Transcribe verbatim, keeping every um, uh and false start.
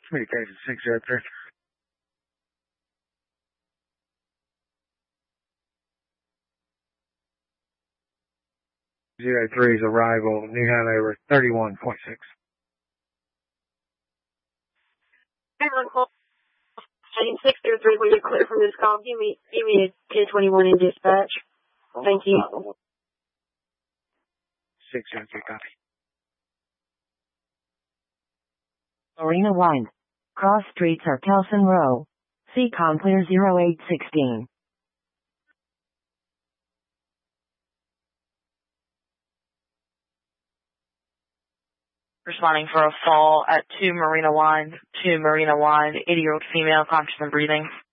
Communication six zero three. Zero three's arrival, New Hanover, thirty-one point six. six zero three, when you're clear from this call, give me, give me a ten twenty-one in dispatch. Thank you. six zero three, copy. Marina Wine. Cross streets are Kelson Row. C com clear zero eight sixteen. Responding for a fall at two Marina Wine, two Marina Wine, eighty-year-old female, conscious and breathing.